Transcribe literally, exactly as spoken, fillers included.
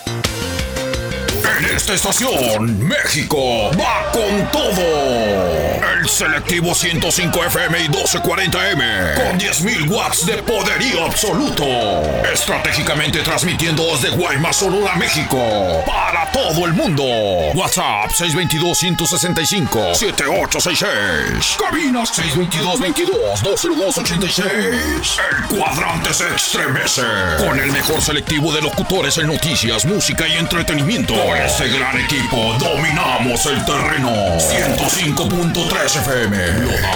En esta estación, México va con todo. El selectivo ciento cinco F M y doce cuarenta M con diez mil watts de poderío absoluto. Estratégicamente transmitiendo desde Guaymas, Sonora, México, para todo el mundo. WhatsApp seis dos dos, uno seis cinco, siete ocho seis seis. Cabinas seis dos dos, veintidós, dos cero dos, ochenta y seis. El cuadrante se estremece con el mejor selectivo de locutores en noticias, música y entretenimiento. Con este gran equipo dominamos el terreno. ciento cinco punto tres F M lo